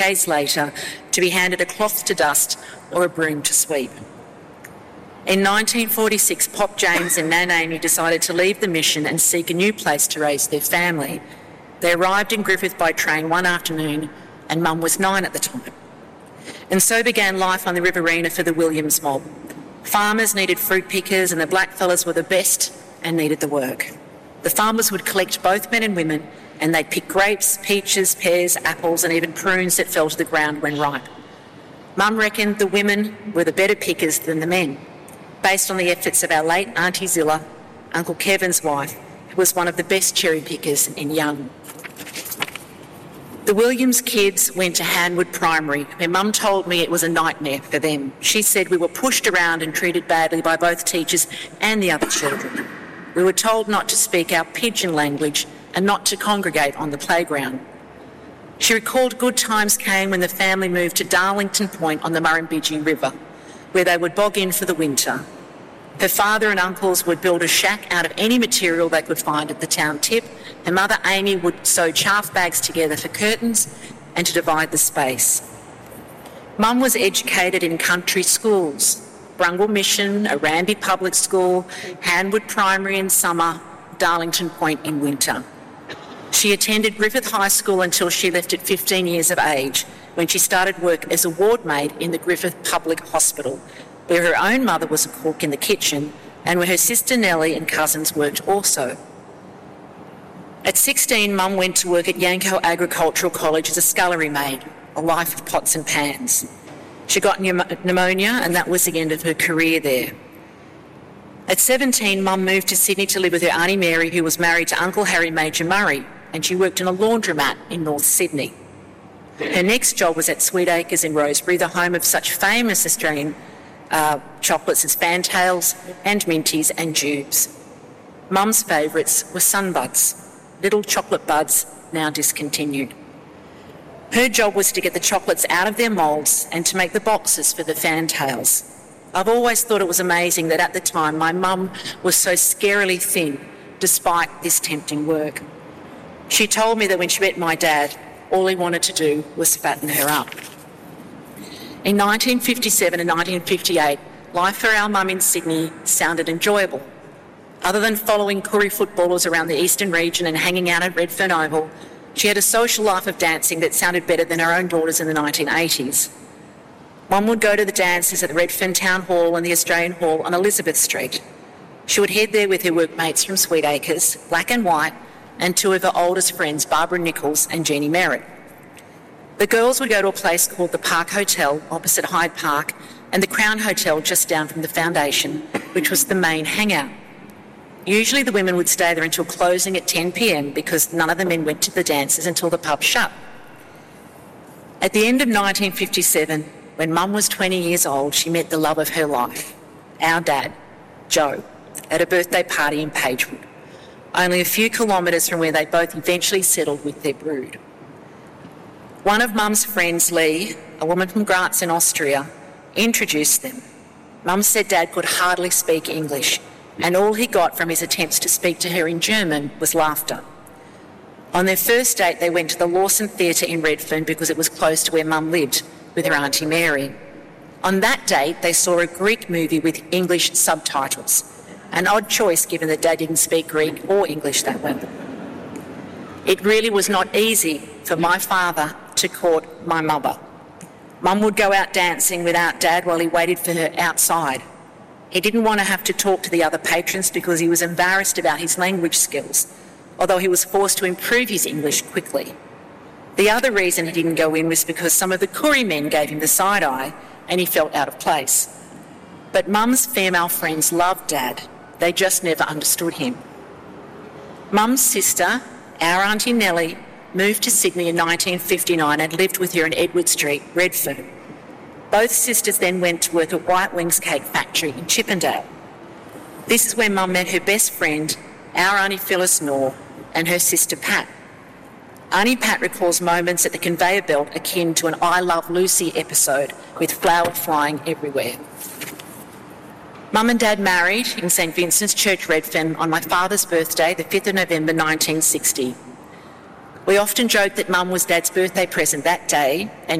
days later to be handed a cloth to dust or a broom to sweep. In 1946, Pop James and Nan Amy decided to leave the mission and seek a new place to raise their family. They arrived in Griffith by train one afternoon, and Mum was 9 at the time. And so began life on the Riverina for the Williams mob. Farmers needed fruit pickers, and the blackfellas were the best and needed the work. The farmers would collect both men and women, and they'd pick grapes, peaches, pears, apples, and even prunes that fell to the ground when ripe. Mum reckoned the women were the better pickers than the men, based on the efforts of our late Auntie Zilla, Uncle Kevin's wife, who was one of the best cherry pickers in Young. The Williams kids went to Hanwood Primary, where Mum told me it was a nightmare for them. She said we were pushed around and treated badly by both teachers and the other children. We were told not to speak our pidgin language and not to congregate on the playground. She recalled good times came when the family moved to Darlington Point on the Murrumbidgee River, where they would bog in for the winter. Her father and uncles would build a shack out of any material they could find at the town tip. Her mother, Amy, would sew chaff bags together for curtains and to divide the space. Mum was educated in country schools, Brungle Mission, Arambi Public School, Hanwood Primary in summer, Darlington Point in winter. She attended Griffith High School until she left at 15 years of age, when she started work as a ward maid in the Griffith Public Hospital, where her own mother was a cook in the kitchen and where her sister Nellie and cousins worked also. At 16, Mum went to work at Yanco Agricultural College as a scullery maid, a life of pots and pans. She got pneumonia, and that was the end of her career there. At 17, Mum moved to Sydney to live with her Auntie Mary, who was married to Uncle Harry Major Murray, and she worked in a laundromat in North Sydney. Her next job was at Sweet Acres in Rosebery, the home of such famous Australian chocolates as Fantails and Minties and Jubes. Mum's favourites were Sunbuds, little chocolate buds now discontinued. Her job was to get the chocolates out of their moulds and to make the boxes for the Fantails. I've always thought it was amazing that at the time my mum was so scarily thin despite this tempting work. She told me that when she met my dad, all he wanted to do was fatten her up. In 1957 and 1958, life for our mum in Sydney sounded enjoyable. Other than following Koori footballers around the eastern region and hanging out at Redfern Oval, she had a social life of dancing that sounded better than her own daughters in the 1980s. Mum would go to the dances at the Redfern Town Hall and the Australian Hall on Elizabeth Street. She would head there with her workmates from Sweet Acres, Black and White, and two of her oldest friends, Barbara Nichols and Jeannie Merritt. The girls would go to a place called the Park Hotel opposite Hyde Park and the Crown Hotel just down from the Foundation, which was the main hangout. Usually the women would stay there until closing at 10 p.m. because none of the men went to the dances until the pub shut. At the end of 1957, when Mum was 20 years old, she met the love of her life, our dad, Joe, at a birthday party in Pagewood, only a few kilometres from where they both eventually settled with their brood. One of Mum's friends, Lee, a woman from Graz in Austria, introduced them. Mum said Dad could hardly speak English, and all he got from his attempts to speak to her in German was laughter. On their first date, they went to the Lawson Theatre in Redfern because it was close to where Mum lived with her Auntie Mary. On that date, they saw a Greek movie with English subtitles, an odd choice given that Dad didn't speak Greek or English that well. It really was not easy for my father to court my mother. Mum would go out dancing without Dad while he waited for her outside. He didn't want to have to talk to the other patrons because he was embarrassed about his language skills, although he was forced to improve his English quickly. The other reason he didn't go in was because some of the Koori men gave him the side eye and he felt out of place. But Mum's female friends loved Dad. They just never understood him. Mum's sister, our Auntie Nellie, moved to Sydney in 1959 and lived with her in Edward Street, Redfern. Both sisters then went to work at White Wings Cake Factory in Chippendale. This is where Mum met her best friend, our Auntie Phyllis Knorr, and her sister Pat. Auntie Pat recalls moments at the conveyor belt akin to an I Love Lucy episode with flour flying everywhere. Mum and Dad married in St Vincent's Church, Redfern on my father's birthday, the 5th of November 1960. We often joked that Mum was Dad's birthday present that day, and